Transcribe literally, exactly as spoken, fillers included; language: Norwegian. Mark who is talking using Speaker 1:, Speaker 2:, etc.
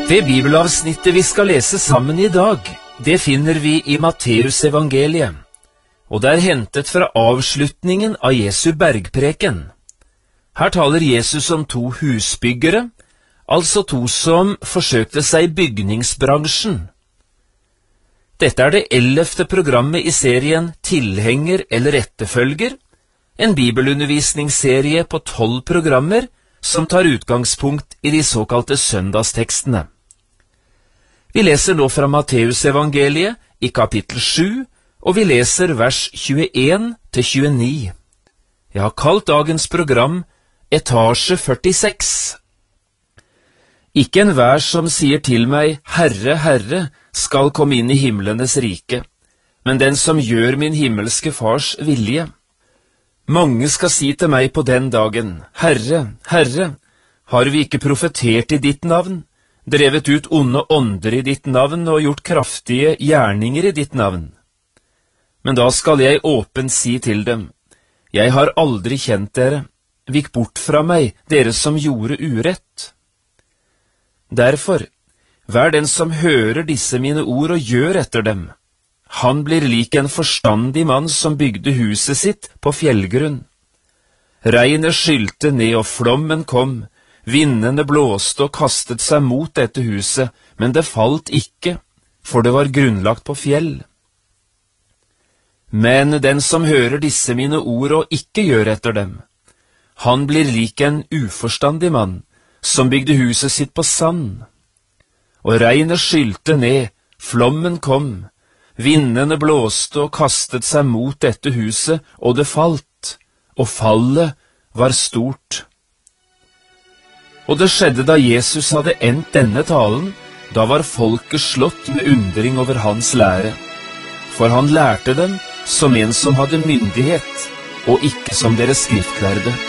Speaker 1: Det bibelavsnittet vi skal lese sammen i dag, det finner vi i Matteus evangeliet, og det er hentet fra avslutningen av Jesu bergpreken. Her taler Jesus om to husbyggere, altså to som forsøkte seg i bygningsbransjen. Dette er det ellevte programmet i serien Tilhenger eller etterfølger, en bibelundervisningsserie på tolv programmer som tar utgangspunkt i de såkalte søndagstekstene. Vi leser nå fra Matteus evangeliet i kapittel sju, og vi leser vers tjueen til tjueni. Jeg har kalt dagens program Etasje førtiseks. Ikke enhver som sier til meg, Herre, Herre, skal komme inn i himlenes rike, men den som gjør min himmelske fars vilje. Mange skal si til meg på den dagen, Herre, Herre, har vi ikke profetert i ditt navn, drevet ut onde ånder i ditt navn og gjort kraftige gjerninger i ditt navn? Men da skal jeg åpent si til dem, jeg har aldri kjent dere, vik bort fra meg, dere som gjorde urett. Derfor, vær den som hører disse mine ord og gjør etter dem. Han blir lik en forstandig mann som bygde huset sitt på fjellgrunn. Regnet skylte ned og flommen kom, vindene blåste og kastet seg mot dette huset, men det falt ikke, for det var grunnlagt på fjell. Men den som hører disse mine ord og ikke gjør etter dem, han blir lik en uforstandig mann, som bygde huset sitt på sand. Og regnet skylte ned, flommen kom, vindene blåste og kastet seg mot dette huset, og det falt, og fallet var stort. Og det skjedde da Jesus hadde endt denne talen, da var folket slått med undring over hans lære. For han lærte dem som en som hadde myndighet, og ikke som deres skriftlærde.